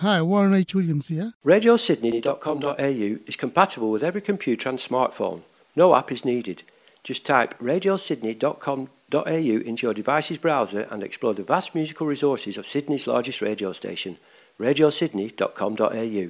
Hi, Warren H. Williams here. RadioSydney.com.au is compatible with every computer and smartphone. No app is needed. Just type RadioSydney.com.au into your device's browser and explore the vast musical resources of Sydney's largest radio station, RadioSydney.com.au.